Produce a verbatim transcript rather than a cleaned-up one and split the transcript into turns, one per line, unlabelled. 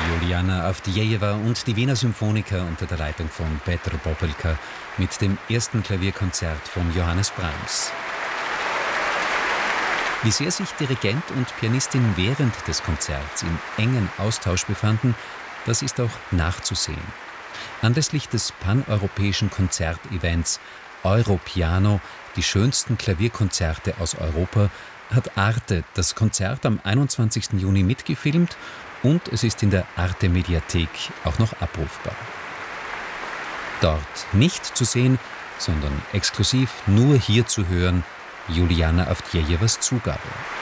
Juliana Avdijewa und die Wiener Symphoniker unter der Leitung von Petr Popelka mit dem ersten Klavierkonzert von Johannes Brahms. Wie sehr sich Dirigent und Pianistin während des Konzerts im engen Austausch befanden, das ist auch nachzusehen. Anlässlich des paneuropäischen Konzertevents Europiano, die schönsten Klavierkonzerte aus Europa, hat Arte das Konzert am einundzwanzigsten Juni mitgefilmt und es ist in der Arte-Mediathek auch noch abrufbar. Dort nicht zu sehen, sondern exklusiv nur hier zu hören, Juliana Avdijewas Zugabe.